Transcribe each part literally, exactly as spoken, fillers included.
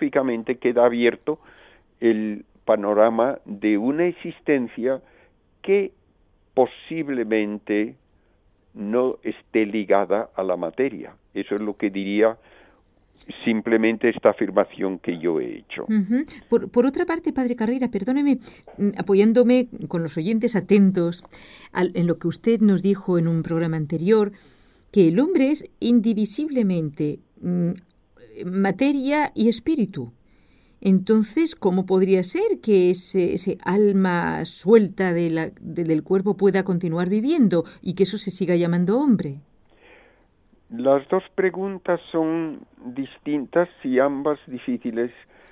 filosóficamente queda abierto el panorama de una existencia que posiblemente no esté ligada a la materia. Eso es lo que diría simplemente esta afirmación que yo he hecho. Uh-huh. Por, por otra parte, Padre Carrera, perdóneme, apoyándome con los oyentes atentos al, en lo que usted nos dijo en un programa anterior, que el hombre es indivisiblemente mm, materia y espíritu. Entonces, ¿cómo podría ser que ese, ese alma suelta de la, de, del cuerpo pueda continuar viviendo y que eso se siga llamando hombre? Las dos preguntas son distintas y ambas difíciles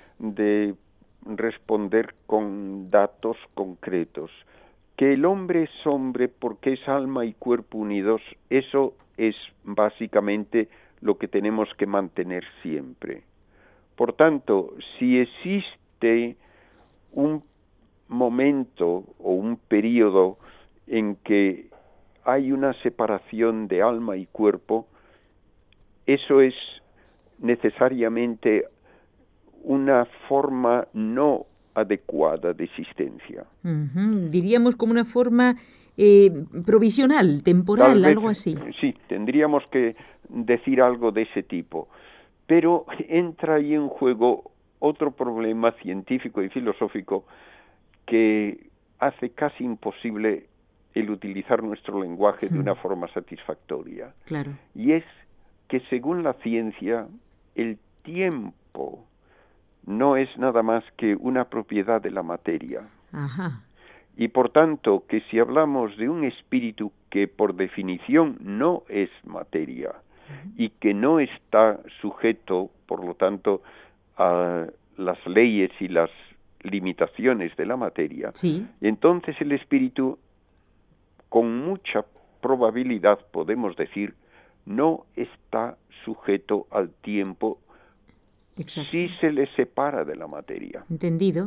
de responder con datos concretos. Que el hombre es hombre porque es alma y cuerpo unidos, eso es básicamente lo que tenemos que mantener siempre. Por tanto, si existe un momento o un periodo en que hay una separación de alma y cuerpo, eso es necesariamente una forma no adecuada de existencia. Uh-huh. Diríamos como una forma eh, provisional, temporal, Tal vez, algo así. Sí, tendríamos que decir algo de ese tipo. Pero entra ahí en juego otro problema científico y filosófico que hace casi imposible el utilizar nuestro lenguaje sí. de una forma satisfactoria. Claro. Y es que según la ciencia, el tiempo no es nada más que una propiedad de la materia. Ajá. Y por tanto, que si hablamos de un espíritu que por definición no es materia y que no está sujeto, por lo tanto, a las leyes y las limitaciones de la materia, sí. entonces el espíritu, con mucha probabilidad podemos decir, no está sujeto al tiempo. Exacto. Si se le separa de la materia. Entendido.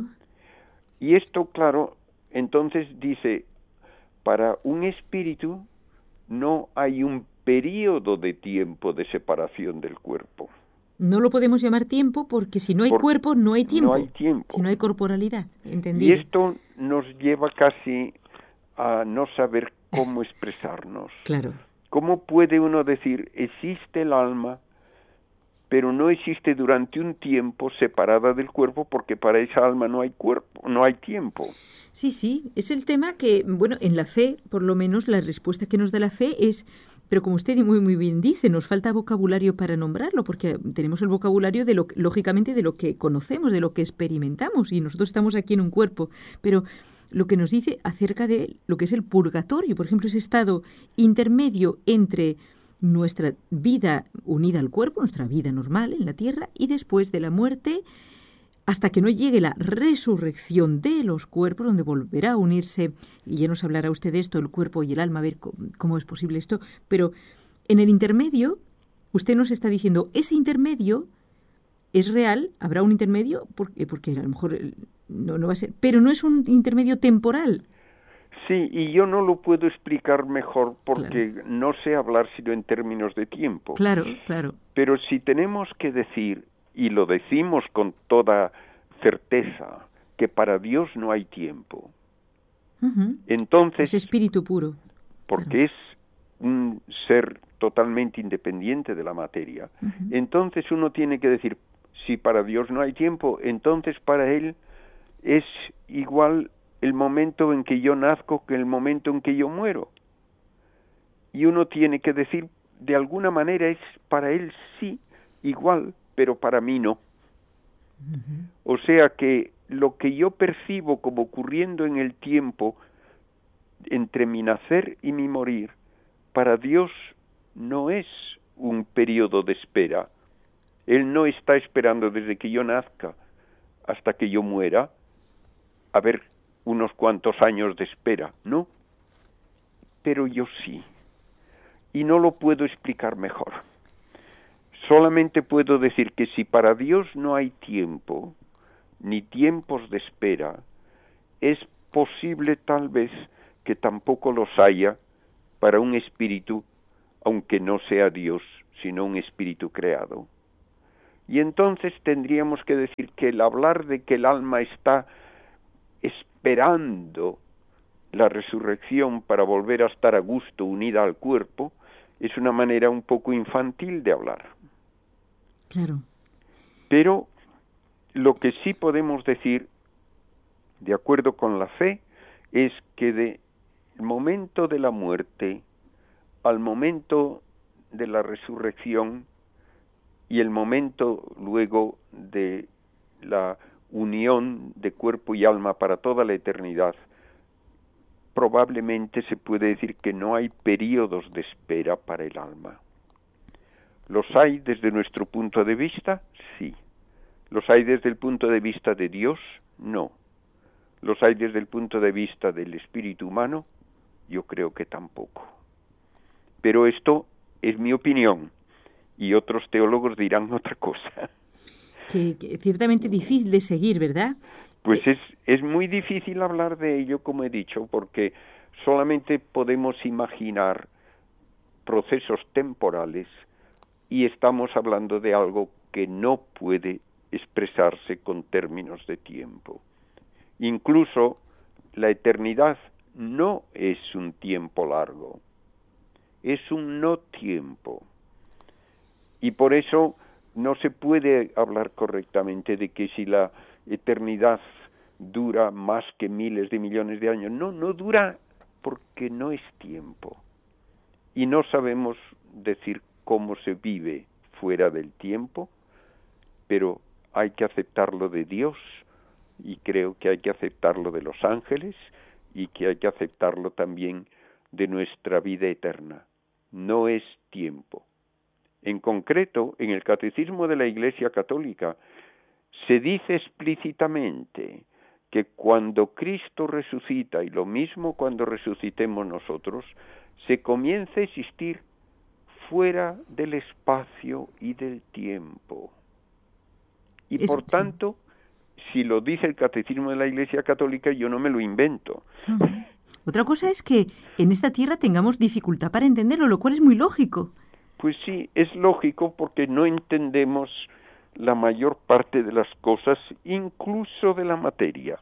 Y esto, claro, entonces dice, para un espíritu no hay un periodo de tiempo de separación del cuerpo. No lo podemos llamar tiempo porque si no hay Por, cuerpo, no hay tiempo. No hay tiempo. Si no hay corporalidad. Entendido. Y esto nos lleva casi a no saber cómo expresarnos. Claro. ¿Cómo puede uno decir, existe el alma, pero no existe durante un tiempo separada del cuerpo porque para esa alma no hay cuerpo, no hay tiempo? Sí, sí, es el tema que, bueno, en la fe, por lo menos la respuesta que nos da la fe es, pero como usted muy muy bien dice, nos falta vocabulario para nombrarlo, porque tenemos el vocabulario de lo lógicamente de lo que conocemos, de lo que experimentamos, y nosotros estamos aquí en un cuerpo, pero lo que nos dice acerca de lo que es el purgatorio, por ejemplo, ese estado intermedio entre nuestra vida unida al cuerpo, nuestra vida normal en la tierra, y después de la muerte, hasta que no llegue la resurrección de los cuerpos, donde volverá a unirse, y ya nos hablará usted de esto, el cuerpo y el alma, a ver cómo, cómo es posible esto, pero en el intermedio, usted nos está diciendo, ese intermedio es real, habrá un intermedio, porque, porque a lo mejor no, no va a ser, pero no es un intermedio temporal. Sí, y yo no lo puedo explicar mejor porque claro. no sé hablar sino en términos de tiempo. Claro, claro. Pero si tenemos que decir, y lo decimos con toda certeza, que para Dios no hay tiempo, uh-huh. entonces... Es espíritu puro. Porque claro. es un ser totalmente independiente de la materia. Uh-huh. Entonces uno tiene que decir, si para Dios no hay tiempo, entonces para Él es igual el momento en que yo nazco que el momento en que yo muero. Y uno tiene que decir, de alguna manera es para Él sí igual, pero para mí no. Uh-huh. O sea que lo que yo percibo como ocurriendo en el tiempo entre mi nacer y mi morir, para Dios no es un periodo de espera. Él no está esperando desde que yo nazca hasta que yo muera, a ver, unos cuantos años de espera, ¿no? Pero yo sí, y no lo puedo explicar mejor. Solamente puedo decir que si para Dios no hay tiempo, ni tiempos de espera, es posible tal vez que tampoco los haya para un espíritu, aunque no sea Dios, sino un espíritu creado. Y entonces tendríamos que decir que el hablar de que el alma está esperando la resurrección para volver a estar a gusto unida al cuerpo es una manera un poco infantil de hablar. Claro. Pero lo que sí podemos decir, de acuerdo con la fe, es que del momento de la muerte al momento de la resurrección y el momento luego de la unión de cuerpo y alma para toda la eternidad, probablemente se puede decir que no hay períodos de espera para el alma. ¿Los hay desde nuestro punto de vista? Sí. ¿Los hay desde el punto de vista de Dios? No. ¿Los hay desde el punto de vista del espíritu humano? Yo creo que tampoco. Pero esto es mi opinión y otros teólogos dirán otra cosa. Que, que ciertamente difícil de seguir, ¿verdad? Pues es, es muy difícil hablar de ello, como he dicho, porque solamente podemos imaginar procesos temporales y estamos hablando de algo que no puede expresarse con términos de tiempo. Incluso la eternidad no es un tiempo largo, es un no tiempo. Y por eso no se puede hablar correctamente de que si la eternidad dura más que miles de millones de años. No, no dura porque no es tiempo. Y no sabemos decir cómo se vive fuera del tiempo, pero hay que aceptarlo de Dios y creo que hay que aceptarlo de los ángeles y que hay que aceptarlo también de nuestra vida eterna. No es tiempo. En concreto, en el Catecismo de la Iglesia Católica se dice explícitamente que cuando Cristo resucita, y lo mismo cuando resucitemos nosotros, se comienza a existir fuera del espacio y del tiempo. Y Eso, por tanto, sí. Si lo dice el Catecismo de la Iglesia Católica, yo no me lo invento. Uh-huh. Otra cosa es que en esta tierra tengamos dificultad para entenderlo, lo cual es muy lógico. Pues sí, es lógico porque no entendemos la mayor parte de las cosas, incluso de la materia.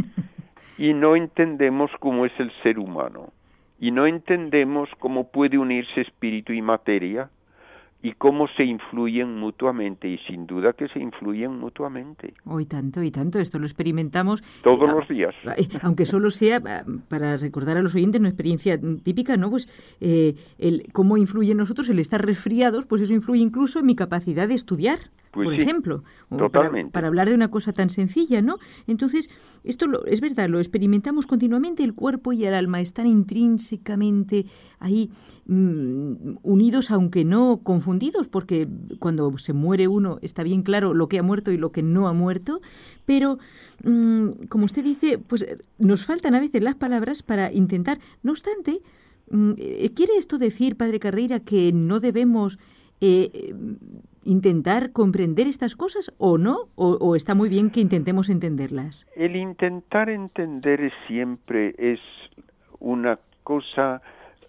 Y no entendemos cómo es el ser humano. Y no entendemos cómo puede unirse espíritu y materia y cómo se influyen mutuamente. Y sin duda que se influyen mutuamente. Oh, y tanto, y tanto. Esto lo experimentamos todos eh, los días. Aunque solo sea, para recordar a los oyentes, una experiencia típica, ¿no? Pues eh, el, cómo influye en nosotros el estar resfriados, pues eso influye incluso en mi capacidad de estudiar. Pues por sí, ejemplo, totalmente. Para, para hablar de una cosa tan sencilla, ¿no? Entonces, esto lo, es verdad, lo experimentamos continuamente, el cuerpo y el alma están intrínsecamente ahí mmm, unidos, aunque no confundidos, porque cuando se muere uno está bien claro lo que ha muerto y lo que no ha muerto, pero, mmm, como usted dice, pues nos faltan a veces las palabras para intentar, no obstante, mmm, ¿quiere esto decir, Padre Carreira, que no debemos Eh, intentar comprender estas cosas o no? O, ¿O está muy bien que intentemos entenderlas? El intentar entender siempre es una cosa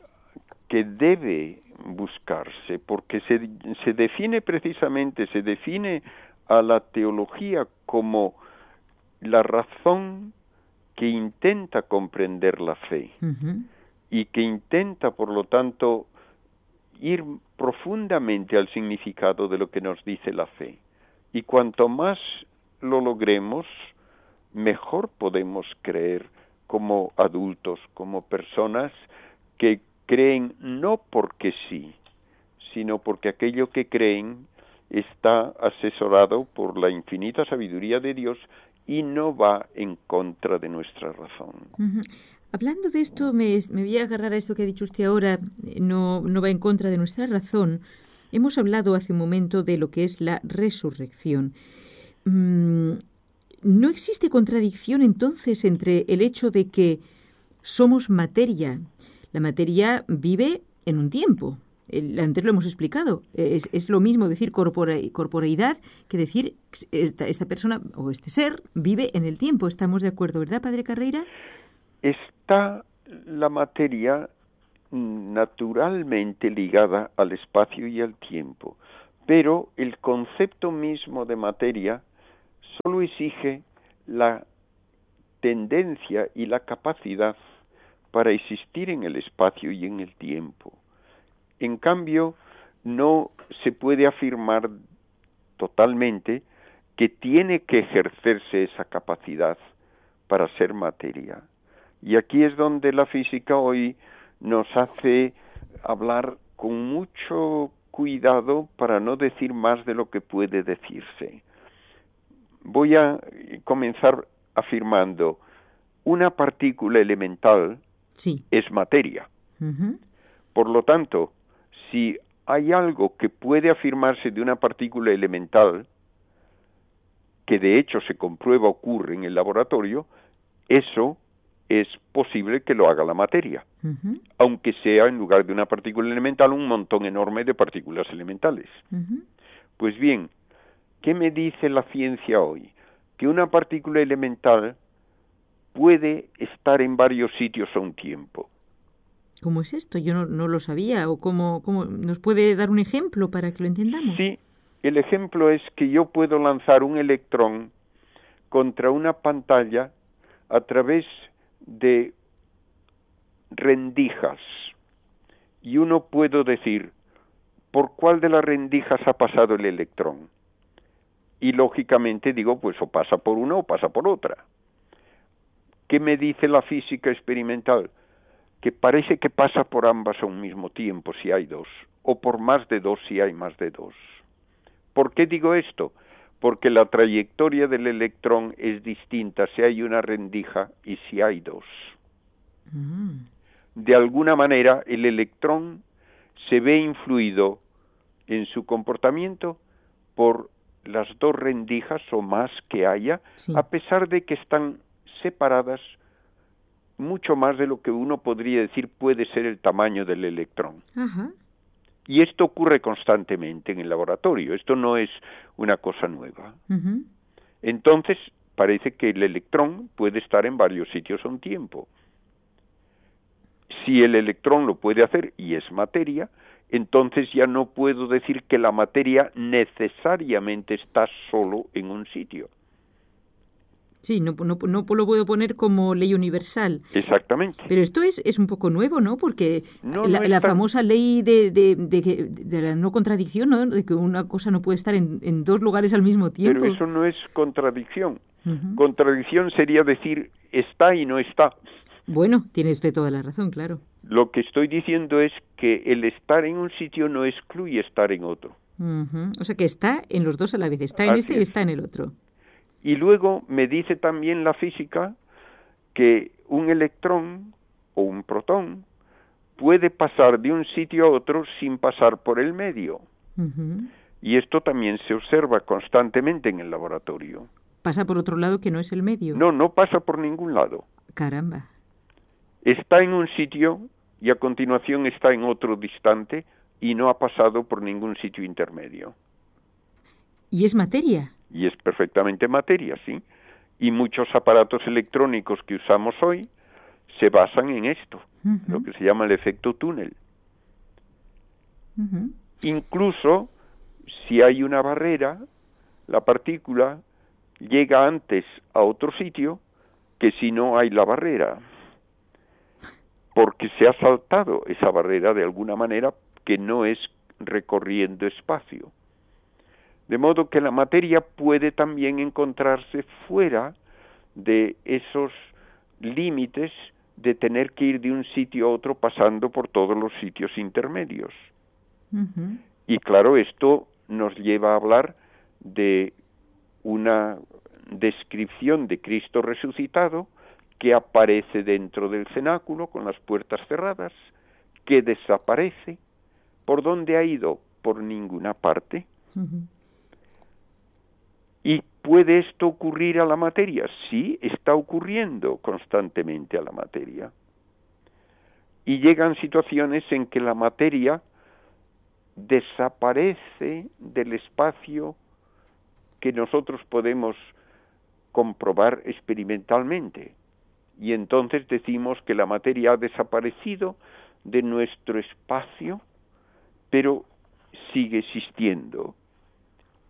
que debe buscarse, porque se, se define precisamente, se define a la teología como la razón que intenta comprender la fe, uh-huh. y que intenta, por lo tanto, ir profundamente al significado de lo que nos dice la fe. Y cuanto más lo logremos, mejor podemos creer como adultos, como personas que creen no porque sí, sino porque aquello que creen está asesorado por la infinita sabiduría de Dios y no va en contra de nuestra razón. Uh-huh. Hablando de esto, me, me voy a agarrar a esto que ha dicho usted ahora, no, no va en contra de nuestra razón. Hemos hablado hace un momento de lo que es la resurrección. Mm, ¿no existe contradicción entonces entre el hecho de que somos materia? La materia vive en un tiempo. El, antes lo hemos explicado. Es, es lo mismo decir corpora, corporeidad que decir esta, esta persona o este ser vive en el tiempo. ¿Estamos de acuerdo, verdad, Padre Carreira? Está la materia naturalmente ligada al espacio y al tiempo, pero el concepto mismo de materia solo exige la tendencia y la capacidad para existir en el espacio y en el tiempo. En cambio, no se puede afirmar totalmente que tiene que ejercerse esa capacidad para ser materia. Y aquí es donde la física hoy nos hace hablar con mucho cuidado para no decir más de lo que puede decirse. Voy a comenzar afirmando, una partícula elemental sí. es materia. Uh-huh. Por lo tanto, si hay algo que puede afirmarse de una partícula elemental, que de hecho se comprueba ocurre en el laboratorio, eso es posible que lo haga la materia, uh-huh. aunque sea en lugar de una partícula elemental un montón enorme de partículas elementales. Uh-huh. Pues bien, ¿qué me dice la ciencia hoy? Que una partícula elemental puede estar en varios sitios a un tiempo. ¿Cómo es esto? Yo no, no lo sabía. ¿O cómo, cómo nos puede dar un ejemplo para que lo entendamos? Sí, el ejemplo es que yo puedo lanzar un electrón contra una pantalla a través de rendijas. Y uno puede decir, ¿por cuál de las rendijas ha pasado el electrón? Y lógicamente digo, pues o pasa por una o pasa por otra. ¿Qué me dice la física experimental? Que parece que pasa por ambas a un mismo tiempo si hay dos, o por más de dos si hay más de dos. ¿Por qué digo esto? Porque la trayectoria del electrón es distinta si hay una rendija y si hay dos. Mm. De alguna manera, el electrón se ve influido en su comportamiento por las dos rendijas o más que haya, sí. a pesar de que están separadas mucho más de lo que uno podría decir puede ser el tamaño del electrón. Ajá. Y esto ocurre constantemente en el laboratorio, esto no es una cosa nueva. Uh-huh. Entonces, parece que el electrón puede estar en varios sitios a un tiempo. Si el electrón lo puede hacer y es materia, entonces ya no puedo decir que la materia necesariamente está solo en un sitio. Sí, no, no, no lo puedo poner como ley universal. Exactamente. Pero esto es, es un poco nuevo, ¿no? Porque no, la, no la tan... famosa ley de, de, de, de la no contradicción, ¿no? De que una cosa no puede estar en, en dos lugares al mismo tiempo. Pero eso no es contradicción. Uh-huh. Contradicción sería decir está y no está. Bueno, tiene usted toda la razón, claro. Lo que estoy diciendo es que el estar en un sitio no excluye estar en otro. Uh-huh. O sea que está en los dos a la vez, está en Así este es. y está en el otro. Y luego me dice también la física que un electrón o un protón puede pasar de un sitio a otro sin pasar por el medio. Uh-huh. Y esto también se observa constantemente en el laboratorio. ¿Pasa por otro lado que no es el medio? No, no pasa por ningún lado. Caramba. Está en un sitio y a continuación está en otro distante y no ha pasado por ningún sitio intermedio. ¿Y es materia? Y es perfectamente materia, sí. Y muchos aparatos electrónicos que usamos hoy se basan en esto, uh-huh. lo que se llama el efecto túnel. Uh-huh. Incluso si hay una barrera, la partícula llega antes a otro sitio que si no hay la barrera, porque se ha saltado esa barrera de alguna manera que no es recorriendo espacio. De modo que la materia puede también encontrarse fuera de esos límites de tener que ir de un sitio a otro pasando por todos los sitios intermedios. Uh-huh. Y claro, esto nos lleva a hablar de una descripción de Cristo resucitado que aparece dentro del cenáculo con las puertas cerradas, que desaparece. ¿Por dónde ha ido? Por ninguna parte. Uh-huh. ¿Y puede esto ocurrir a la materia? Sí, está ocurriendo constantemente a la materia. Y llegan situaciones en que la materia desaparece del espacio que nosotros podemos comprobar experimentalmente. Y entonces decimos que la materia ha desaparecido de nuestro espacio, pero sigue existiendo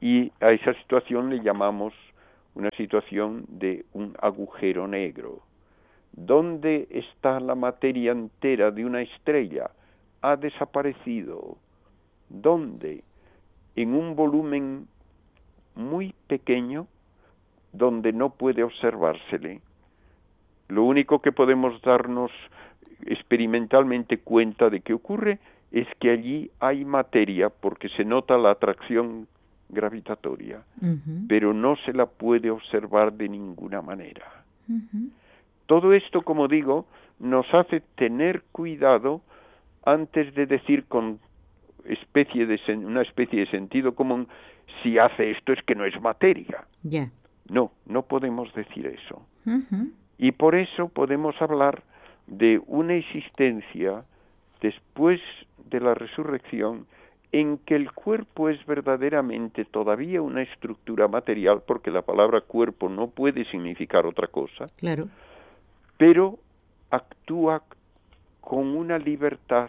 y a esa situación le llamamos una situación de un agujero negro. ¿Dónde está la materia entera de una estrella? Ha desaparecido. ¿Dónde? En un volumen muy pequeño donde no puede observársele. Lo único que podemos darnos experimentalmente cuenta de que ocurre es que allí hay materia porque se nota la atracción gravitatoria, uh-huh. pero no se la puede observar de ninguna manera. Uh-huh. Todo esto, como digo, nos hace tener cuidado antes de decir con especie de sen- una especie de sentido común, si hace esto es que no es materia. Yeah. No, no podemos decir eso. Uh-huh. Y por eso podemos hablar de una existencia después de la resurrección en que el cuerpo es verdaderamente todavía una estructura material, porque la palabra cuerpo no puede significar otra cosa. Claro. Pero actúa con una libertad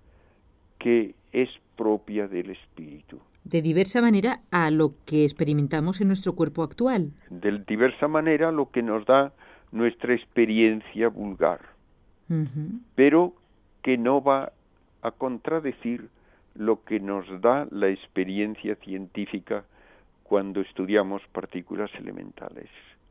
que es propia del espíritu. De diversa manera a lo que experimentamos en nuestro cuerpo actual. De diversa manera lo que nos da nuestra experiencia vulgar. Uh-huh. Pero que no va a contradecir lo que nos da la experiencia científica cuando estudiamos partículas elementales.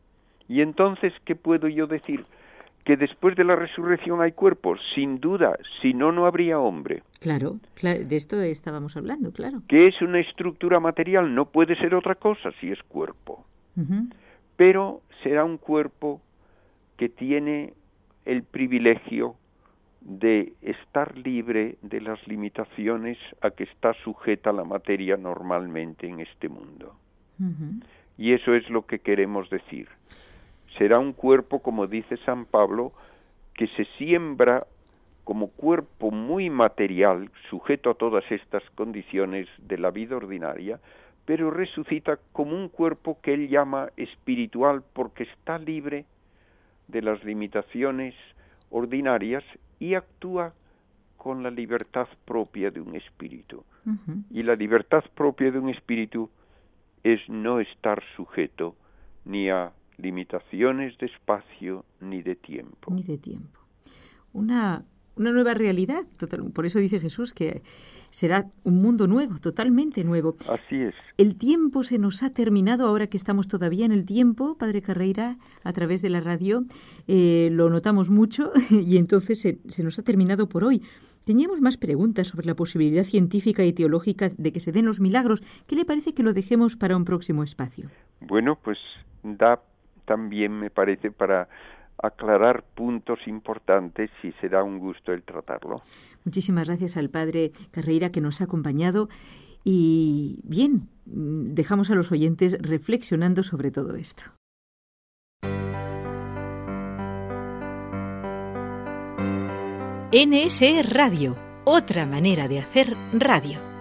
Y entonces, ¿qué puedo yo decir? Que después de la resurrección hay cuerpos, sin duda, si no, no habría hombre. Claro, claro, de esto estábamos hablando, claro. Que es una estructura material, no puede ser otra cosa si es cuerpo. Uh-huh. Pero será un cuerpo que tiene el privilegio de estar libre de las limitaciones a que está sujeta la materia normalmente en este mundo. Uh-huh. Y eso es lo que queremos decir. Será un cuerpo, como dice San Pablo, que se siembra como cuerpo muy material, sujeto a todas estas condiciones de la vida ordinaria, pero resucita como un cuerpo que él llama espiritual porque está libre de las limitaciones ordinarias y actúa con la libertad propia de un espíritu. Uh-huh. Y la libertad propia de un espíritu es no estar sujeto ni a limitaciones de espacio ni de tiempo. Ni de tiempo. Una, una nueva realidad, total, por eso dice Jesús que será un mundo nuevo, totalmente nuevo. Así es. El tiempo se nos ha terminado, ahora que estamos todavía en el tiempo, Padre Carreira, a través de la radio, eh, lo notamos mucho y entonces se, se nos ha terminado por hoy. Teníamos más preguntas sobre la posibilidad científica y teológica de que se den los milagros. ¿Qué le parece que lo dejemos para un próximo espacio? Bueno, pues da también, me parece, para aclarar puntos importantes y será un gusto el tratarlo. Muchísimas gracias al Padre Carreira que nos ha acompañado y bien, dejamos a los oyentes reflexionando sobre todo esto. N S E Radio, otra manera de hacer radio.